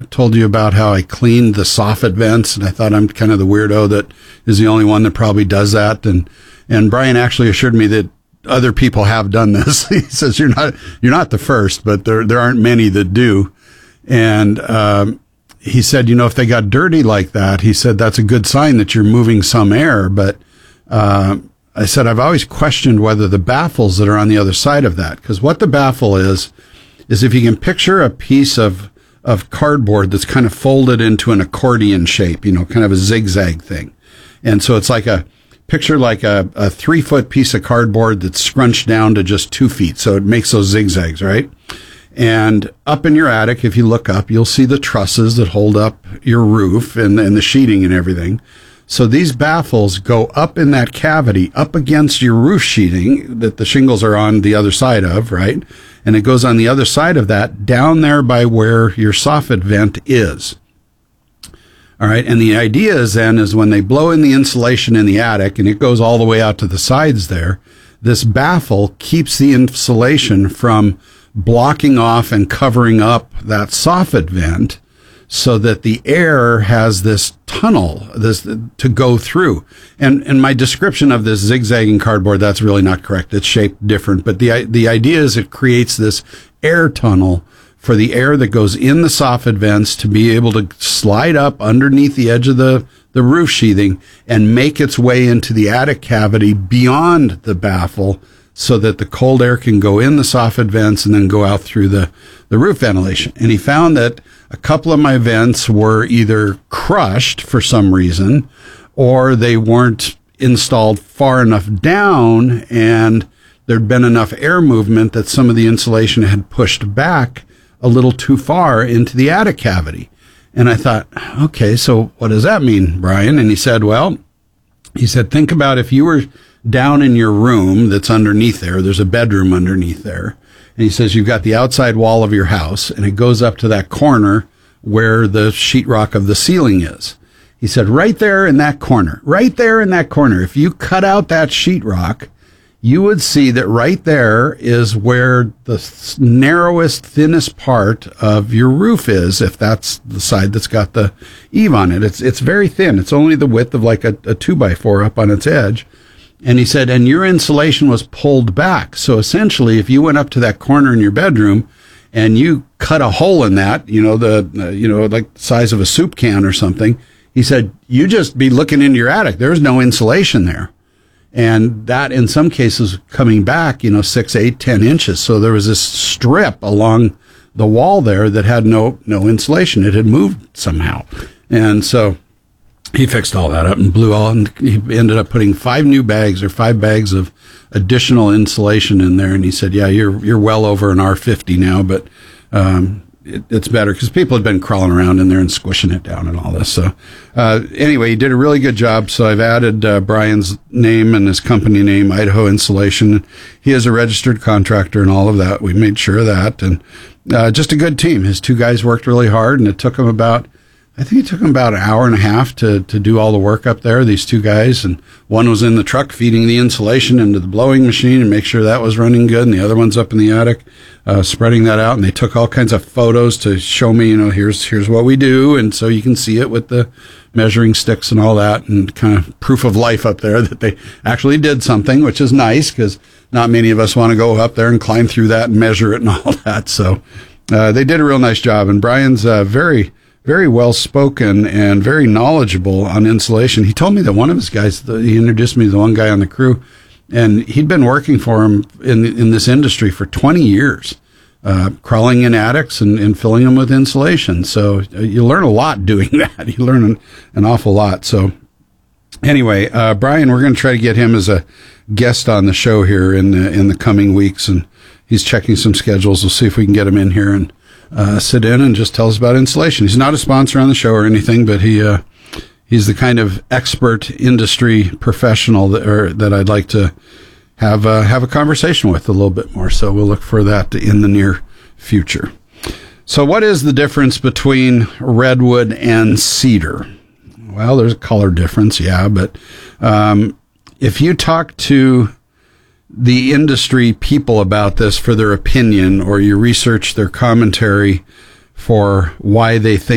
told you about how I cleaned the soffit vents, and I thought I'm kind of the weirdo that is the only one that probably does that. And Brian actually assured me that other people have done this. He says, you're not the first, but there aren't many that do. And he said, if they got dirty like that, he said, that's a good sign that you're moving some air. But I said, I've always questioned whether the baffles that are on the other side of that, because what the baffle is if you can picture a piece of cardboard that's kind of folded into an accordion shape, kind of a zigzag thing. And so it's like picture like a 3-foot piece of cardboard that's scrunched down to just 2 feet. So it makes those zigzags, right? And up in your attic, if you look up, you'll see the trusses that hold up your roof and the sheeting and everything. So these baffles go up in that cavity, up against your roof sheeting that the shingles are on the other side of, right? And it goes on the other side of that, down there by where your soffit vent is. All right. And the idea is when they blow in the insulation in the attic and it goes all the way out to the sides there, this baffle keeps the insulation from blocking off and covering up that soffit vent so that the air has this tunnel to go through. And my description of this zigzagging cardboard, that's really not correct. It's shaped different. But the idea is it creates this air tunnel for the air that goes in the soffit vents to be able to slide up underneath the edge of the roof sheathing and make its way into the attic cavity beyond the baffle so that the cold air can go in the soffit vents and then go out through the roof ventilation. And he found that a couple of my vents were either crushed for some reason or they weren't installed far enough down and there'd been enough air movement that some of the insulation had pushed back a little too far into the attic cavity. And I thought, okay, so what does that mean, Brian? And he said, think about if you were down in your room that's underneath there's a bedroom underneath there. And he says, you've got the outside wall of your house and it goes up to that corner where the sheetrock of the ceiling is. He said, right there in that corner, if you cut out that sheetrock, you would see that right there is where the narrowest, thinnest part of your roof is, if that's the side that's got the eave on it. It's very thin. It's only the width of like a 2x4 up on its edge. And he said, and your insulation was pulled back. So essentially, if you went up to that corner in your bedroom and you cut a hole in that, like the size of a soup can or something, he said, you just be looking into your attic. There's no insulation there. And that in some cases coming back, 6, 8, 10 inches. So there was this strip along the wall there that had no insulation. It had moved somehow. And so he fixed all that up and and he ended up putting 5 bags of additional insulation in there. And he said, yeah, you're well over an R50 now, but, it's better because people had been crawling around in there and squishing it down and all this. So, anyway, he did a really good job. So I've added, Brian's name and his company name, Idaho Insulation. He is a registered contractor and all of that. We made sure of that. And, just a good team. His 2 guys worked really hard and it took them about an hour and a half to do all the work up there, these 2 guys. And one was in the truck feeding the insulation into the blowing machine and make sure that was running good. And the other one's up in the attic, spreading that out. And they took all kinds of photos to show me, here's what we do. And so you can see it with the measuring sticks and all that and kind of proof of life up there that they actually did something, which is nice because not many of us want to go up there and climb through that and measure it and all that. So, they did a real nice job. And Brian's, very well spoken and very knowledgeable on insulation. He told me that one of his guys, he introduced me to the one guy on the crew, and he'd been working for him in this industry for 20 years, crawling in attics and filling them with insulation. So you learn a lot doing that. You learn an awful lot. So anyway, Brian, we're going to try to get him as a guest on the show here in the coming weeks, and he's checking some schedules. We'll see if we can get him in here and sit in and just tell us about insulation. He's not a sponsor on the show or anything, but he's the kind of expert industry professional that I'd like to have a conversation with a little bit more. So we'll look for that in the near future. So what is the difference between redwood and cedar? Well, there's a color difference, yeah, but if you talk to the industry people about this for their opinion, or you research their commentary for why they think